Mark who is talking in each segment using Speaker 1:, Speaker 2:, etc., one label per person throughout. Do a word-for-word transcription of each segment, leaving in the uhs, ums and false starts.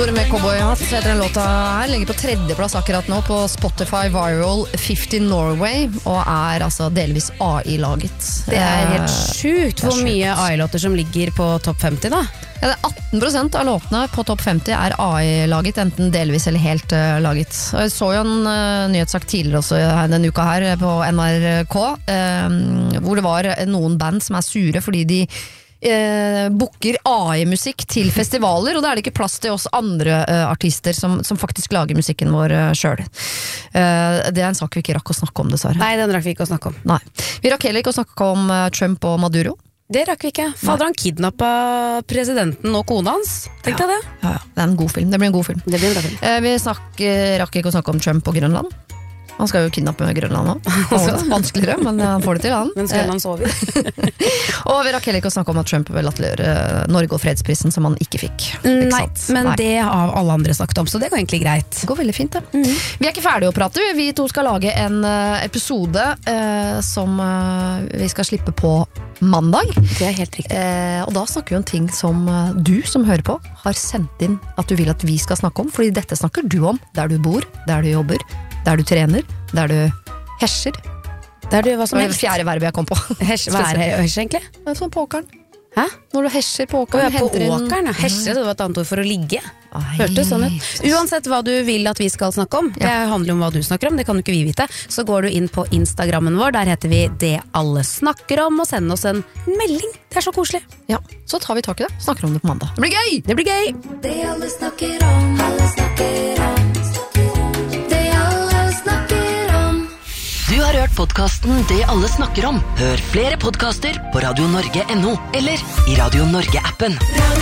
Speaker 1: Med Cowboyhatt heter den låta her. Ligger på tredjeplass akkurat nå på Spotify Viral femti Norway, og er altså delvis A I-laget.
Speaker 2: Det er helt sjukt hvor mye A I-låter som ligger på topp femti da.
Speaker 1: Ja, det er atten prosent av låtene på topp femti er A I-laget, enten delvis eller helt uh, laget. Og jeg så jo en uh, nyhetssak tidligere også denne uka her på N R K, uh, hvor det var noen band som er sure fordi de Eh, booker A I-musikk til festivaler, og da er det ikke plass til oss andre eh, artister som, som faktisk lager musikken vår eh, selv. Eh, det er en sak vi ikke rakk å snakke om, dessverre.
Speaker 2: Nei, den rakk vi ikke å snakke om.
Speaker 1: Nei. Vi rakk heller ikke å snakke om eh, Trump og Maduro.
Speaker 2: Det rakk vi ikke. Fader, han kidnappet presidenten og kona hans. Tenkte
Speaker 1: ja.
Speaker 2: jeg det?
Speaker 1: Ja, ja. Det er en god film. Det blir en god film.
Speaker 2: Det blir en bra film.
Speaker 1: Eh, vi snakk, rakk ikke å snakke om Trump og Grønland. Han skal jo kidnappe med Grønland nå. Vanskeligere, men han får det til, han.
Speaker 2: Men skal han sove?
Speaker 1: Og vi rakk heller ikke å snakke om at Trump vil latterliggjøre Norge og fredsprisen som han ikke fikk. Ikke
Speaker 2: Nei,
Speaker 1: sant?
Speaker 2: men
Speaker 1: Nei.
Speaker 2: det har alle andre snakket om, så det går egentlig greit.
Speaker 1: Det går veldig fint, det.
Speaker 2: Mm.
Speaker 1: Vi er ikke ferdige å prate. Vi to skal lage en uh, episode uh, som uh, vi skal slippe på mandag.
Speaker 2: Det er helt riktig.
Speaker 1: Uh, og da snakker vi om ting som uh, du som hører på har sendt inn at du vil at vi skal snakke om, fordi dette snakker du om der du bor, der du jobber, der du trener, der du hesjer.
Speaker 2: Der du, hva som
Speaker 1: Det var
Speaker 2: helst.
Speaker 1: det fjerde verbet jeg kom på.
Speaker 2: Hesj, hva er hesj egentlig?
Speaker 1: Det er sånn på åkeren.
Speaker 2: Hæ?
Speaker 1: Når du hesjer på
Speaker 2: Å,
Speaker 1: åkeren,
Speaker 2: ja, på
Speaker 1: henter inn-
Speaker 2: åkeren, ja. Hesje, det var et annet ord for å ligge.
Speaker 1: Ai,
Speaker 2: Hørtes sånn ut. Uansett hva du vil at vi skal snakke om, det handler om hva du snakker om, det kan jo ikke vi vite. Så går du inn på Instagrammen vår, der heter vi Det alle snakker om, og send oss en melding. Det er så koselig.
Speaker 1: Ja, så tar vi tak i det. Snakker om det på mandag. Det blir gøy!
Speaker 2: Det blir gøy!
Speaker 3: Det alle snakker om, alle snakker om. Det alle snakker om.
Speaker 4: Du har hørt podcasten Det alle snakker om. Hør flere podcaster på radio norge punktum no eller i Radio Norge-appen.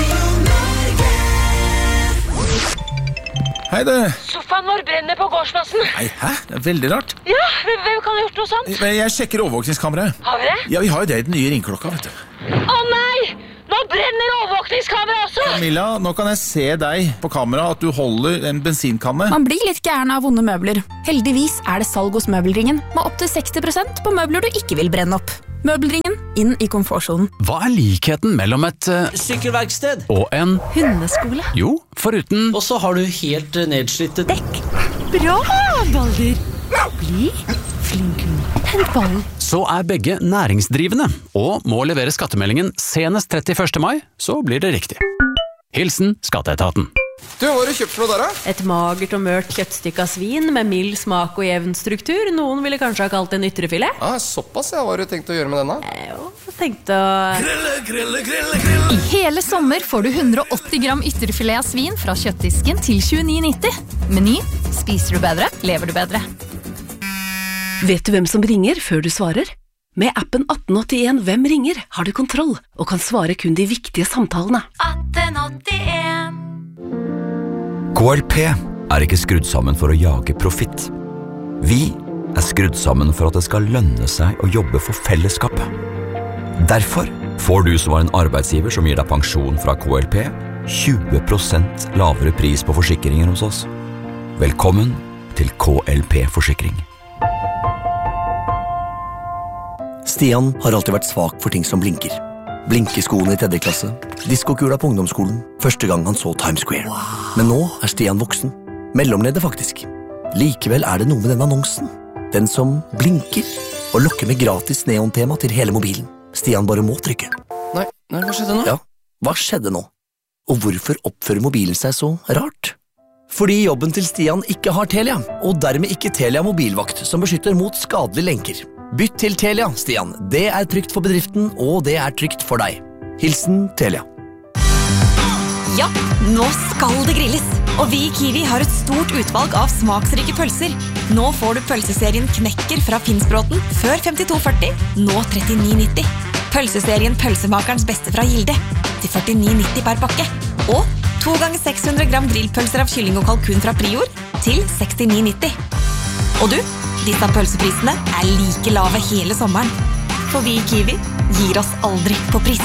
Speaker 5: Hei det.
Speaker 6: Sofaen vår brenner på gårdsplassen.
Speaker 5: Nei, hæ? Det er veldig rart.
Speaker 6: Ja, hvem hvem kan ha gjort noe sånt?
Speaker 5: Men Jeg sjekker overvåkningskameraet.
Speaker 6: Har vi det?
Speaker 5: Ja, vi har jo det i den nye ringklokka, vet du.
Speaker 6: Å nei! Nå brenner overvåkningskamera også!
Speaker 5: Camilla, nå kan jeg se deg på kamera at du holder en bensinkanne.
Speaker 7: Man blir litt gæren av vonde møbler. Heldigvis er det salg hos Møbelringen, med opp til seksti prosent på møbler du ikke vil brenne opp. Møbelringen, inn i komfortsonen.
Speaker 8: Hva er likheten mellom et uh,
Speaker 9: Sykkelverksted.
Speaker 8: og en
Speaker 7: Hundeskole.
Speaker 8: Jo, foruten
Speaker 9: Og så har du helt uh, nedslitte dekk.
Speaker 7: Bra, Balder! Bli flink. Hent ballen.
Speaker 8: så er begge næringsdrivende og må levere skattemeldingen senest trettiførste mai, så blir det riktig. Hilsen Skatteetaten.
Speaker 10: Du, hva har du kjøpt for noe der, da?
Speaker 11: Et magert og mørt kjøttstykke av svin med mild smak og jevn struktur. Noen ville kanskje ha kalt det en ytrefilet.
Speaker 10: Ah, såpass, ja. Hva har du tenkt å gjøre med denne?
Speaker 11: Jeg tenkte å...
Speaker 12: Grille, grille, grille, grille. I hele sommer får du hundre og åtti gram ytrefilet av svin fra kjøttdisken til tjueni nitti. Meny. Spiser du bedre, lever du bedre.
Speaker 13: Vet du hvem som ringer før du svarer? Med appen atten åttien Hvem ringer har du kontroll og kan svare kun de viktige samtalene.
Speaker 12: atten åttien
Speaker 14: K L P er ikke skrudd sammen for å jage profitt. Vi er skrudd sammen for at det skal lønne seg å jobbe for fellesskapet. Derfor får du som har en arbeidsgiver som gir deg pensjon fra K L P, tjue prosent lavere pris på forsikringer hos oss. Velkommen til K L P-forsikring.
Speaker 15: Stian har alltid vært svak for ting som blinker. Blinkeskoene i tredje klasse, diskokula på ungdomsskolen, første gang han så Times Square. Men nå er Stian voksen. Mellomleder faktisk. Likevel er det noe med den annonsen. Den som blinker og lokker med gratis neontema til hele mobilen. Stian bare må trykke.
Speaker 10: Nei, nei, hva skjedde nå?
Speaker 15: Ja, hva skjedde nå? Og hvorfor oppfører mobilen seg så rart? Fordi jobben til Stian ikke har Telia, og dermed ikke Telia mobilvakt som beskytter mot skadelige lenker. Bytt til Telia, Stian. Det er trygt for bedriften, og det er trygt for deg. Hilsen Telia.
Speaker 16: Ja, nå skal det grilles. Og vi i Kiwi har et stort utvalg av smaksrike pølser. Nå får du pølseserien Knekker fra Finnsbråten før femtito førti, nå trettini nitti. Pølseserien Pølsemakerens beste fra Gilde til førtini nitti per pakke. Og to ganger seks hundre gram grillpølser av kylling og kalkun fra Prior til sekstini nitti. Og du, disse pølseprisene er like lave hele sommeren. For vi i Kiwi gir oss aldri på pris.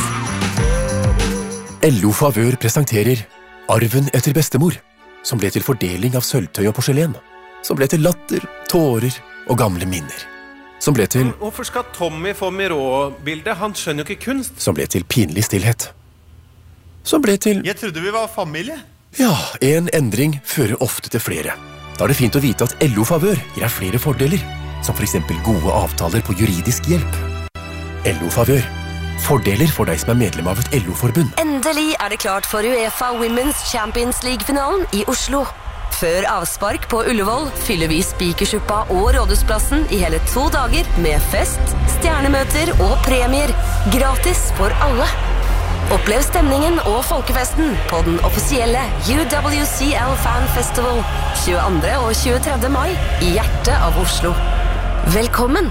Speaker 17: L O Favør presenterer Arven etter bestemor, som ble til fordeling av sølvtøy og porselen, som ble til latter, tårer og gamle minner, som ble til
Speaker 18: Hvorfor skal Tommy få Miró-bildet? Han skjønner jo ikke kunst.
Speaker 17: som ble til pinlig stillhet, som ble til
Speaker 19: Jeg trodde vi var familie.
Speaker 17: Ja, en endring fører ofte til flere. Da er det fint å vite at L O-favør gir deg flere fordeler, som for eksempel gode avtaler på juridisk hjelp. L O-favør. Fordeler for deg som er medlem av et L O-forbund.
Speaker 4: Endelig er det klart for UEFA Women's Champions League-finalen i Oslo. Før avspark på Ullevål fyller vi Spikersuppa og Rådhusplassen i hele to dager med fest, stjernemøter og premier. Gratis for alle. Opplev stemningen og folkefesten på den offisielle U W C L Fan Festival tjueandre og tjuetredje mai i hjertet av Oslo. Velkommen!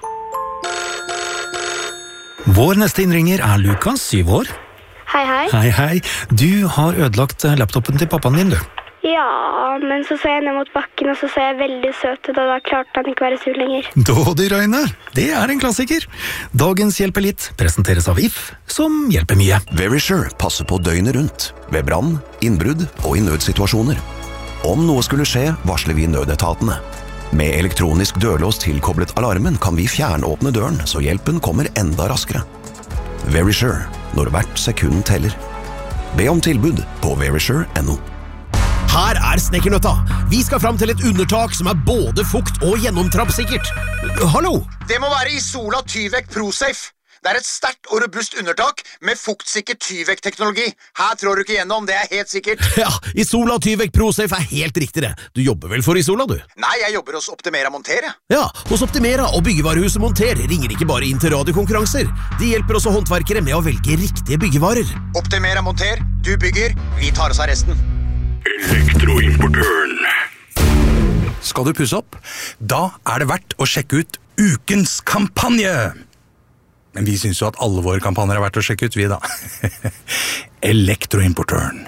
Speaker 19: Vår neste innringer er Lukas, syv år.
Speaker 20: Hei, hei.
Speaker 19: Hei, hei. Du har ødelagt laptopen til pappaen din, du.
Speaker 20: Ja, men så så jeg ned mot bakken, og så så jeg veldig søt ut, og da klarte han ikke være sur lenger.
Speaker 19: Dådig, Røyne. Det er en klassiker. Dagens Hjelper litt presenteres av If, som hjelper mye.
Speaker 21: Verisure passer på døgnet rundt, ved brann, innbrudd og i nødsituasjoner. Om noe skulle skje, varsler vi nødetatene. Med elektronisk dørlås tilkoblet alarmen kan vi fjernåpne døren, så hjelpen kommer enda raskere. Verisure, når hvert sekund teller. Be om tilbud på verisure punktum no.
Speaker 22: Her er Snekkernøtta. Vi skal fram til et undertak som er både fukt og gjennomtrappsikkert. Hallo?
Speaker 23: Det må være Isola Tyvek ProSafe. Det er et sterkt og robust undertak med fuktsikker Tyvek-teknologi. Her trår du ikke gjennom, det er helt sikkert.
Speaker 22: Ja, Isola Tyvek ProSafe er helt riktig det. Du jobber vel for Isola, du?
Speaker 23: Nei, jeg jobber hos Optimera Monter.
Speaker 22: Ja, hos Optimera og byggevarehuset Monter ringer ikke bare inn til radiokonkurranser. De hjelper også håndverkere med å velge riktige byggevarer.
Speaker 23: Optimera Monter, du bygger, vi tar oss av resten.
Speaker 24: Elektroimportøren.
Speaker 25: Skal du pusse opp? Da er det verdt å sjekke ut ukens kampanje. Men vi synes jo at alle våre kampanjer er verdt å sjekke ut, vi da. Elektroimportøren.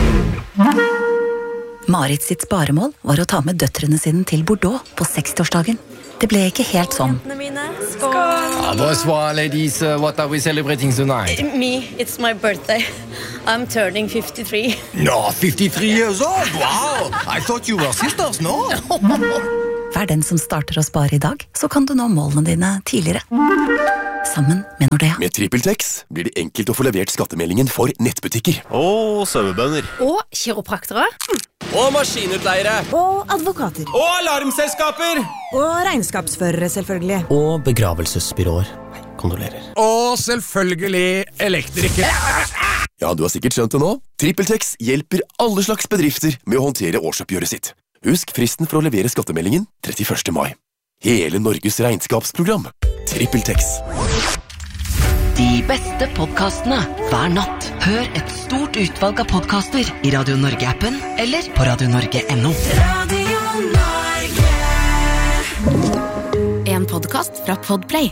Speaker 26: Marit sitt sparemål var å ta med døtrene sine til Bordeaux på sekstiårsdagen. Det ble ikke helt sånn.
Speaker 27: Ah, bonsoir, ladies. Uh, what are we celebrating tonight?
Speaker 28: Me, it's my birthday. I'm turning fifty-three.
Speaker 25: No, fifty-three years old? Wow! I thought you were sisters, no?
Speaker 26: Vær den som starter å spare i dag, så kan du nå målene dine tidligere. Sammen med Nordea.
Speaker 17: Med TrippelTex blir det enkelt å få levert skattemeldingen for nettbutikker.
Speaker 29: Og sauebønder.
Speaker 28: Og kiropraktere.
Speaker 29: Og maskinutleiere.
Speaker 28: Og advokater.
Speaker 29: Og alarmselskaper.
Speaker 28: Og regnskapsførere, selvfølgelig.
Speaker 9: Og begravelsesbyråer. Kondolerer.
Speaker 22: Og selvfølgelig elektrikere.
Speaker 17: Ja, du har sikkert skjønt det nå. TrippelTex hjelper alle slags bedrifter med å håndtere årsoppgjøret sitt. Husk fristen for å levere skattemeldingen trettiførste mai. Hele Norges regnskapsprogram. TrippelTex.
Speaker 4: De beste podcastene hver natt. Hør et stort utvalg av podcaster i Radio Norge-appen eller på radio norge punktum no.
Speaker 3: Radio Norge.
Speaker 16: En podcast fra Podplay.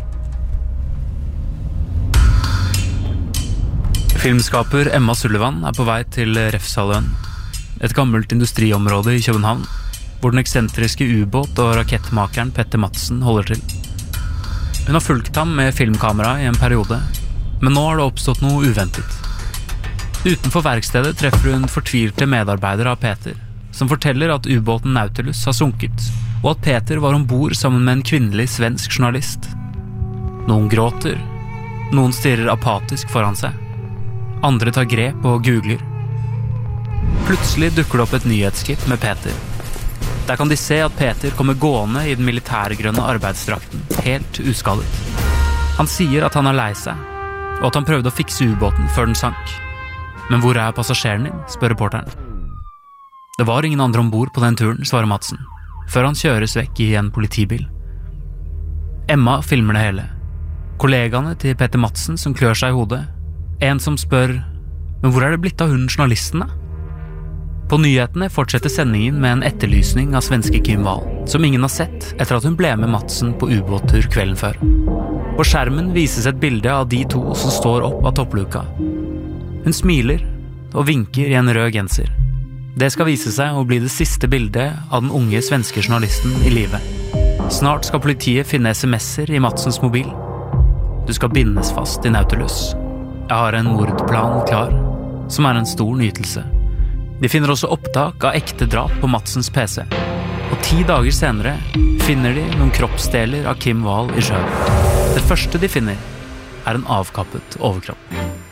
Speaker 30: Filmskaper Emma Sullivan er på vei til Refshalvøen, et gammelt industriområde i København, hvor den eksentriske ubåt- og rakettmakeren Petter Madsen holder til. Hun har fulgt ham med filmkamera i en periode, men nå har det oppstått noe uventet. Utenfor verkstedet treffer hun fortvilte medarbeidere av Peter, som forteller at ubåten Nautilus har sunket, og at Peter var ombord sammen med en kvinnelig svensk journalist. Noen gråter, noen stirrer apatisk foran seg. Andre tar grep og googler. Plutselig dukker det opp et nyhetsklipp med Peter. Der kan de se at Peter kommer gående i den militærgrønne arbeidsdrakten, helt uskadet. Han sier at han er lei seg, og at han prøvde å fikse ubåten før den sank. Men hvor er passasjeren din, spør reporteren. Det var ingen andre ombord på den turen, svarer Madsen, før han kjøres vekk i en politibil. Emma filmer det hele. Kollegaene til Petter Madsen som klør seg i hodet. En som spør, men hvor er det blitt av hun journalisten da? På nyhetene fortsetter sendingen med en etterlysning av svenske Kim Wall, som ingen har sett etter at hun ble med Madsen på ubåttur kvelden før. På skjermen vises et bilde av de to som står opp av toppluka. Hun smiler og vinker i en rød genser. Det skal vise seg å bli det siste bildet av den unge svenske journalisten i livet. Snart skal politiet finne sms'er i Madsens mobil. Du skal bindes fast i Nautilus. Jeg har en mordplan klar, som er en stor nytelse. De finner også opptak av ekte drap på Madsens P C. Og ti dager senere finner de noen kroppsdeler av Kim Wall i sjøen. Det første de finner er en avkappet overkropp.